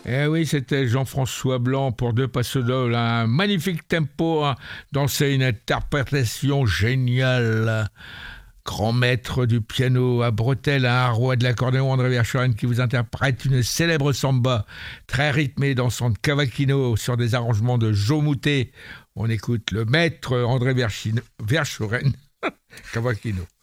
Eh oui, c'était Jean-François Blanc pour Deux Passedoles. Un magnifique tempo, hein, dansé, une interprétation géniale. Grand maître du piano à bretelles, un roi de l'accordéon, André Verschuren, qui vous interprète une célèbre samba très rythmée dansante cavaquino sur des arrangements de Joe Moutet. On écoute le maître André Verschuren, cavaquino.